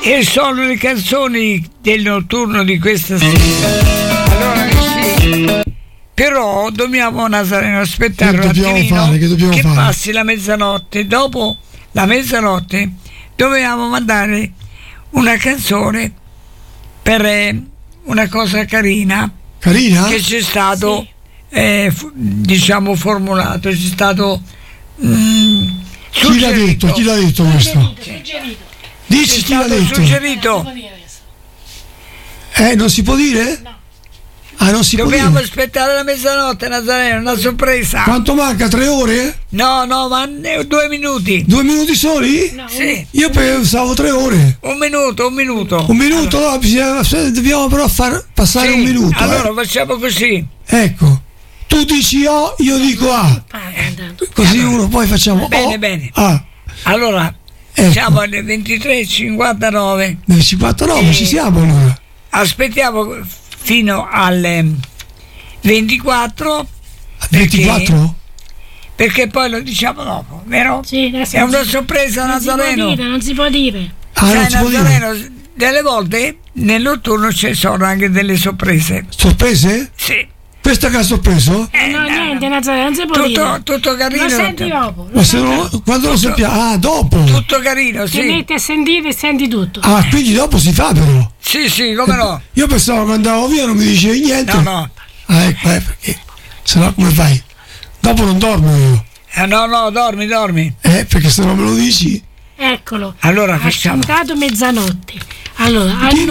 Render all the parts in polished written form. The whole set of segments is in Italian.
E sono le canzoni del notturno di questa sera. Allora sì, però dobbiamo, Nazareno, aspettare un attimino che passi la mezzanotte. Dopo la mezzanotte dovevamo mandare una canzone per una cosa carina che c'è stato, diciamo, formulato, c'è stato chi l'ha detto questo? Dici chi l'ha detto? Suggerito. Non si può dire? No. Non si Dobbiamo può dire. aspettare la mezzanotte, Nazareno, una sorpresa. Quanto manca? 3 ore? No, ma 2 minuti. 2 minuti soli? No, sì. Io pensavo 3 ore. Un minuto. Un minuto? Allora, dobbiamo però far passare un minuto. Allora facciamo così. Ecco. Tu dici O, io dico A. Così uno poi facciamo bene. Allora, ecco. Siamo alle 23:59. 59, ci siamo allora. Aspettiamo fino alle 24. 24? Perché poi lo diciamo dopo, vero? Sì, è una sorpresa, Nazareno. Non si può dire. Sai, Nazareno, delle volte nel notturno ci sono anche delle sorprese. Sorprese? Sì. Questa che ha sorpreso? Niente, Nazareno, non si può dire. Tutto carino. Lo senti dopo. Ma se no, quando lo sappiamo? Dopo. Tutto carino, sì. Ti metti a sentire e senti tutto. Quindi dopo si fa però. Sì, come no. Io pensavo che andavo via, non mi dicevi niente. No. Ecco, perché se no come fai? Dopo non dormo io. No, dormi. Perché se non me lo dici. Eccolo. Allora facciamo. Ha cantato mezzanotte. Allora, Din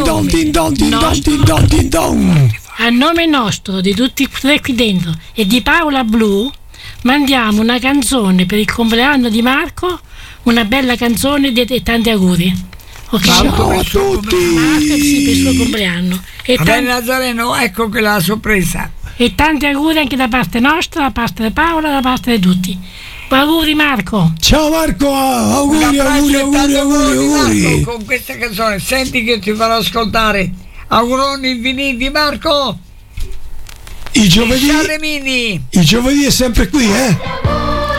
don. A nome nostro, di tutti qui dentro e di Paola Blu, mandiamo una canzone per il compleanno di Marco, una bella canzone e tanti auguri. Okay. Ciao a tutti! Marco, sì, per il suo compleanno. Nazareno, ecco che la sorpresa. E tanti auguri anche da parte nostra, da parte di Paola, da parte di tutti. Auguri Marco! Ciao Marco! Auguri! Marco, con questa canzone, senti che ti farò ascoltare. Auguroni infiniti, Marco! Il giovedì è sempre qui,